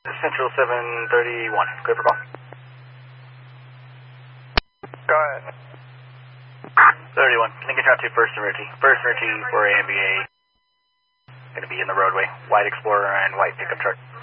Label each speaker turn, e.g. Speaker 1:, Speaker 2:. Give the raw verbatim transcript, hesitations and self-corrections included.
Speaker 1: Central seven thirty-one, clear for call.
Speaker 2: Go ahead.
Speaker 1: thirty-one, can I get out to first emergency? First emergency for A M B A. Going to be in the roadway. White Explorer and white pickup truck.